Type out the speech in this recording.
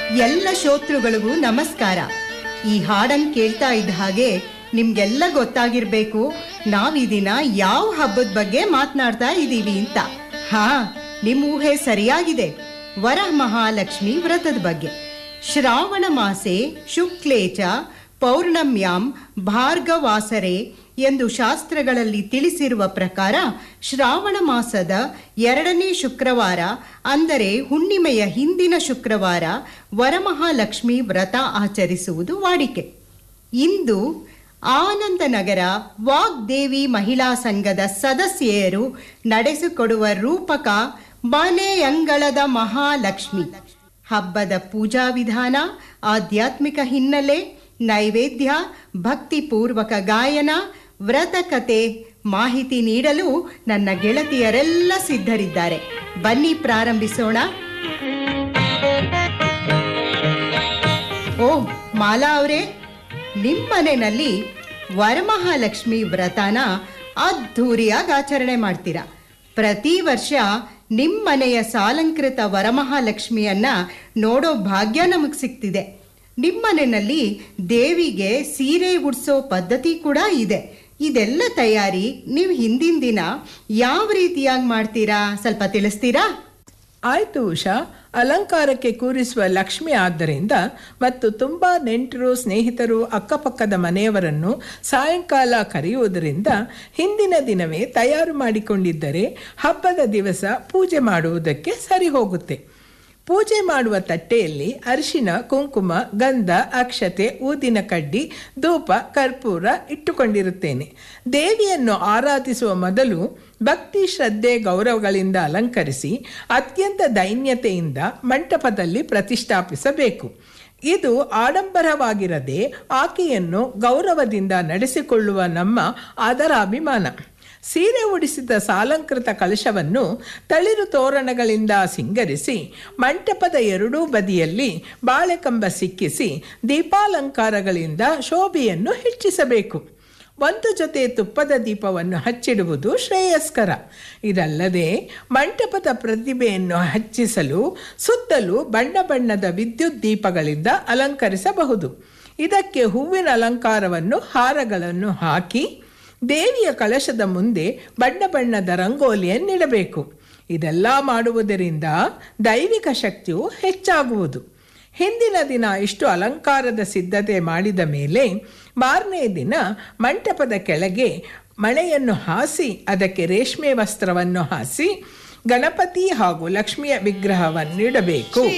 ಎಲ್ಲ ಶ್ರೋತೃಗಳಿಗೂ ನಮಸ್ಕಾರ. ಈ ಹಾಡನ್ನು ಕೇಳ್ತಾ ಇದ್ದ ಹಾಗೆ ನಿಮ್ಗೆಲ್ಲ ಗೊತ್ತಾಗಿರ್ಬೇಕು ನಾವ್ ಈ ದಿನ ಯಾವ ಹಬ್ಬದ ಬಗ್ಗೆ ಮಾತನಾಡ್ತಾ ಇದ್ದೀವಿ ಅಂತ. ಹಾ, ನಿಮ್ ಊಹೆ ಸರಿಯಾಗಿದೆ. ವರಮಹಾಲಕ್ಷ್ಮಿ ವ್ರತದ ಬಗ್ಗೆ. ಶ್ರಾವಣ ಮಾಸೆ ಶುಕ್ಲೇಚ ಪೌರ್ಣಮ್ಯಾಂ ಭಾರ್ಗವಾಸರೆ ಎಂದು ಶಾಸ್ತ್ರಗಳಲ್ಲಿ ತಿಳಿಸಿರುವ ಪ್ರಕಾರ ಶ್ರಾವಣ ಮಾಸದ 2ನೇ ಶುಕ್ರವಾರ, ಅಂದರೆ ಹುಣ್ಣಿಮೆಯ ಹಿಂದಿನ ಶುಕ್ರವಾರ, ವರಮಹಾಲಕ್ಷ್ಮಿ ವ್ರತ ಆಚರಿಸುವುದು ವಾಡಿಕೆ. ಇಂದು ಆನಂದನಗರ ವಾಗ್ದೇವಿ ಮಹಿಳಾ ಸಂಘದ ಸದಸ್ಯೆಯರು ನಡೆಸಿಕೊಡುವ ರೂಪಕ ಮನೆಯಂಗಳದ ಮಹಾಲಕ್ಷ್ಮಿ ಹಬ್ಬದ ಪೂಜಾ ವಿಧಾನ, ಆಧ್ಯಾತ್ಮಿಕ ಹಿನ್ನೆಲೆ, ನೈವೇದ್ಯ, ಭಕ್ತಿಪೂರ್ವಕ ಗಾಯನ, ವ್ರತಕತೆ ಮಾಹಿತಿ ನೀಡಲು ನನ್ನ ಗೆಳತಿಯರೆಲ್ಲ ಸಿದ್ಧರಿದ್ದಾರೆ. ಬನ್ನಿ ಪ್ರಾರಂಭಿಸೋಣ. ಓ ಮಾಲಾ ಅವರೇ, ನಿಮ್ಮನೆಯಲ್ಲಿ ವರಮಹಾಲಕ್ಷ್ಮಿ ವ್ರತನ ಅದ್ಧೂರಿಯಾಗಿ ಆಚರಣೆ ಮಾಡ್ತೀರಾ. ಪ್ರತಿ ವರ್ಷ ನಿಮ್ಮನೆಯ ಸಾಲಂಕೃತ ವರಮಹಾಲಕ್ಷ್ಮಿಯನ್ನ ನೋಡೋ ಭಾಗ್ಯ ನಮಗೆ ಸಿಗ್ತಿದೆ. ನಿಮ್ಮನೆಯಲ್ಲಿ ದೇವಿಗೆ ಸೀರೆ ಉಡ್ಸೋ ಪದ್ಧತಿ ಕೂಡ ಇದೆ. ಇದೆಲ್ಲ ತಯಾರಿ ನೀವು ಹಿಂದಿನ ದಿನ ಯಾವ ರೀತಿಯಾಗಿ ಮಾಡ್ತೀರಾ, ಸ್ವಲ್ಪ ತಿಳಿಸ್ತೀರಾ? ಆಯ್ತು ಉಷಾ. ಅಲಂಕಾರಕ್ಕೆ ಕೂರಿಸುವ ಲಕ್ಷ್ಮಿ ಆದ್ದರಿಂದ ಮತ್ತು ತುಂಬ ನೆಂಟರು, ಸ್ನೇಹಿತರು, ಅಕ್ಕಪಕ್ಕದ ಮನೆಯವರನ್ನು ಸಾಯಂಕಾಲ ಕರೆಯುವುದರಿಂದ ಹಿಂದಿನ ದಿನವೇ ತಯಾರು ಮಾಡಿಕೊಂಡಿದ್ದರೆ ಹಬ್ಬದ ದಿವಸ ಪೂಜೆ ಮಾಡುವುದಕ್ಕೆ ಸರಿ ಹೋಗುತ್ತೆ. ಪೂಜೆ ಮಾಡುವ ತಟ್ಟೆಯಲ್ಲಿ ಅರಿಶಿನ, ಕುಂಕುಮ, ಗಂಧ, ಅಕ್ಷತೆ, ಊದಿನ ಕಡ್ಡಿ, ಧೂಪ, ಕರ್ಪೂರ ಇಟ್ಟುಕೊಂಡಿರುತ್ತೇನೆ. ದೇವಿಯನ್ನು ಆರಾಧಿಸುವ ಮೊದಲು ಭಕ್ತಿ, ಶ್ರದ್ಧೆ, ಗೌರವಗಳಿಂದ ಅಲಂಕರಿಸಿ ಅತ್ಯಂತ ದೈನ್ಯತೆಯಿಂದ ಮಂಟಪದಲ್ಲಿ ಪ್ರತಿಷ್ಠಾಪಿಸಬೇಕು. ಇದು ಆಡಂಬರವಾಗಿರದೆ ಆಕೆಯನ್ನು ಗೌರವದಿಂದ ನಡೆಸಿಕೊಳ್ಳುವ ನಮ್ಮ ಆದರಾಭಿಮಾನ. ಸೀರೆ ಉಡಿಸಿದ ಸಾಲಂಕೃತ ಕಲಶವನ್ನು ತಳಿರು ತೋರಣಗಳಿಂದ ಸಿಂಗರಿಸಿ ಮಂಟಪದ ಎರಡೂ ಬದಿಯಲ್ಲಿ ಬಾಳೆಕಂಬ ಸಿಕ್ಕಿಸಿ ದೀಪಾಲಂಕಾರಗಳಿಂದ ಶೋಭೆಯನ್ನು ಹೆಚ್ಚಿಸಬೇಕು. ಒಂದು ಜೊತೆ ತುಪ್ಪದ ದೀಪವನ್ನು ಹಚ್ಚಿಡುವುದು ಶ್ರೇಯಸ್ಕರ. ಇದಲ್ಲದೆ ಮಂಟಪದ ಪ್ರತಿಭೆಯನ್ನು ಹೆಚ್ಚಿಸಲು ಸುತ್ತಲೂ ಬಣ್ಣ ಬಣ್ಣದ ವಿದ್ಯುತ್ ದೀಪಗಳಿಂದ ಅಲಂಕರಿಸಬಹುದು. ಇದಕ್ಕೆ ಹೂವಿನ ಅಲಂಕಾರವನ್ನು, ಹಾರಗಳನ್ನು ಹಾಕಿ ದೇವಿಯ ಕಲಶದ ಮುಂದೆ ಬಣ್ಣ ಬಣ್ಣದ ರಂಗೋಲಿಯನ್ನಿಡಬೇಕು. ಇದೆಲ್ಲ ಮಾಡುವುದರಿಂದ ದೈವಿಕ ಶಕ್ತಿಯು ಹೆಚ್ಚಾಗುವುದು. ಹಿಂದಿನ ದಿನ ಇಷ್ಟು ಅಲಂಕಾರದ ಸಿದ್ಧತೆ ಮಾಡಿದ ಮೇಲೆ ಮಾರನೇ ದಿನ ಮಂಟಪದ ಕೆಳಗೆ ಮಣೆಯನ್ನು ಹಾಸಿ ಅದಕ್ಕೆ ರೇಷ್ಮೆ ವಸ್ತ್ರವನ್ನು ಹಾಸಿ ಗಣಪತಿ ಹಾಗೂ ಲಕ್ಷ್ಮಿಯ ವಿಗ್ರಹವನ್ನಿಡಬೇಕು.